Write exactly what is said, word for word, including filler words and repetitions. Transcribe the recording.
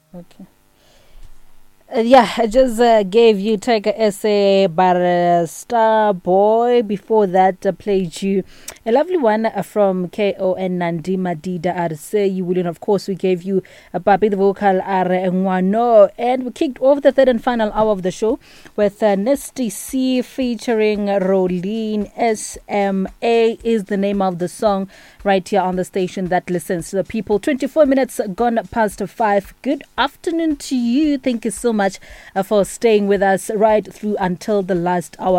Okay. Uh, yeah, I just uh, gave you Take a Essay by uh, Star Boy. Before that, uh, played you a lovely one uh, from K O and Nandima Dida Arse. You will, and of course, we gave you a Papi the vocal Are Nwano. And we kicked off the third and final hour of the show with uh, Nesty C featuring Rolene. S M A is the name of the song right here on the station that listens to the people. twenty-four minutes gone past five. Good afternoon to you. Thank you so much uh, for staying with us right through until the last hour.